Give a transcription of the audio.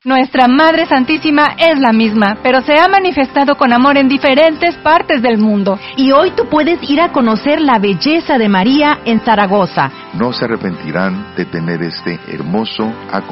Nuestra Madre Santísima es la misma, pero se ha manifestado con amor en diferentes partes del mundo. Y hoy tú puedes ir a conocer la belleza de María en Zaragoza. No se arrepentirán de tener este hermoso acontecimiento.